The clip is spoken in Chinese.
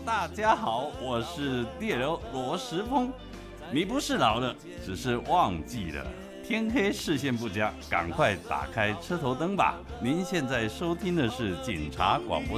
大家好，我是猎流罗时丰。你不是老了，只是忘记了。天黑视线不佳，赶快打开车头灯吧。您现在收听的是警察广播